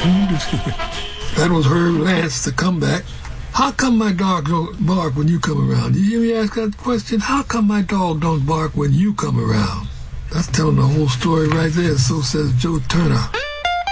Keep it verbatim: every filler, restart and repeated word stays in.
That was Herb Lance, the comeback. How come my dog don't bark when you come around? You hear me ask that question? How come my dog don't bark when you come around? That's telling the whole story right there. So says Joe Turner.